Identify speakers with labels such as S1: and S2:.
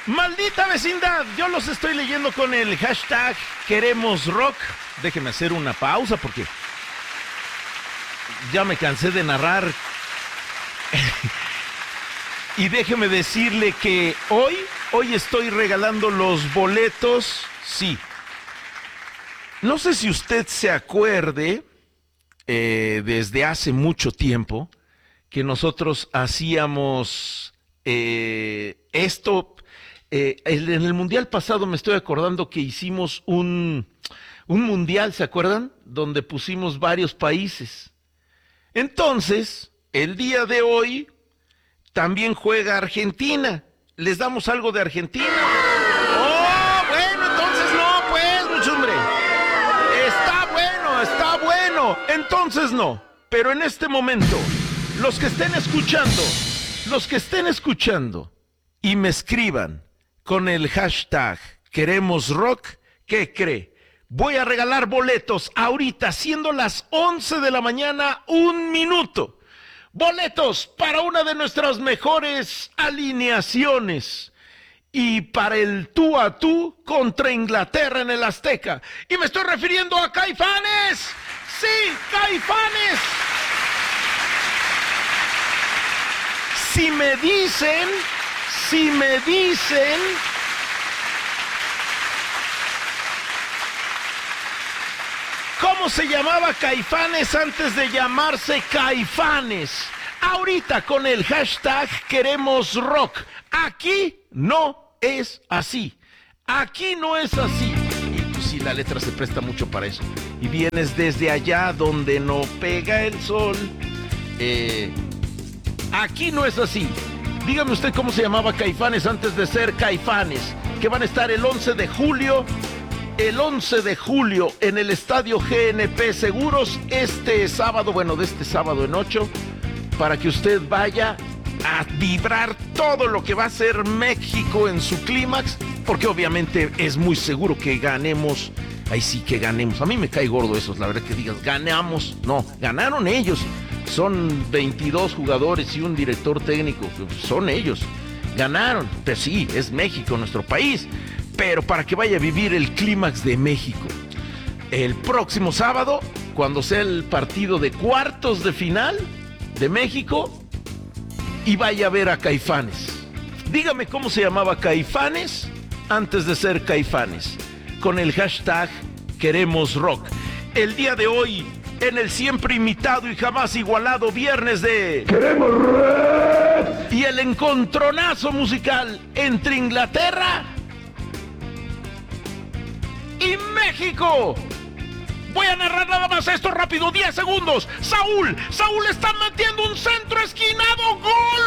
S1: Maldita vecindad, yo los estoy leyendo con el hashtag Queremos Rock. Déjeme hacer una pausa porque ya me cansé de narrar. Y déjeme decirle que hoy estoy regalando los boletos, sí. No sé si usted se acuerde, desde hace mucho tiempo, que nosotros hacíamos esto. En el mundial pasado me estoy acordando que hicimos un mundial, ¿se acuerdan? Donde pusimos varios países. Entonces, el día de hoy también juega Argentina. ¿Les damos algo de Argentina? ¡Oh, bueno! Entonces no, pues, mucho hombre. Está bueno. Entonces no. Pero en este momento, los que estén escuchando y me escriban con el hashtag Queremos Rock, ¿qué cree? Voy a regalar boletos ahorita, siendo las 11 de la mañana, 1 minuto. Boletos para una de nuestras mejores alineaciones. Y para el tú a tú contra Inglaterra en el Azteca. Y me estoy refiriendo a Caifanes. Sí, Caifanes. Si me dicen ¿cómo se llamaba Caifanes antes de llamarse Caifanes? Ahorita con el hashtag Queremos Rock. Aquí no es así. Aquí no es así. Y pues sí, la letra se presta mucho para eso. Y vienes desde allá donde no pega el sol. Aquí no es así. Dígame usted cómo se llamaba Caifanes antes de ser Caifanes. Que van a estar el 11 de julio en el Estadio GNP Seguros, este sábado en 8, para que usted vaya a vibrar todo lo que va a ser México en su clímax, porque obviamente es muy seguro que ganemos. Ahí sí que ganemos. A mí me cae gordo eso, la verdad, que digas ganamos. No, ganaron ellos. Son 22 jugadores y un director técnico. Son ellos. Ganaron. Pero sí, es México, nuestro país. Pero para que vaya a vivir el clímax de México. El próximo sábado, cuando sea el partido de cuartos de final de México, y vaya a ver a Caifanes. Dígame cómo se llamaba Caifanes antes de ser Caifanes. Con el hashtag Queremos Rock. El día de hoy, en el siempre imitado y jamás igualado viernes de Queremos Rock. Y el encontronazo musical entre Inglaterra y México. Voy a narrar nada más esto rápido, 10 segundos. Saúl está metiendo un centro esquinado. ¡Gol!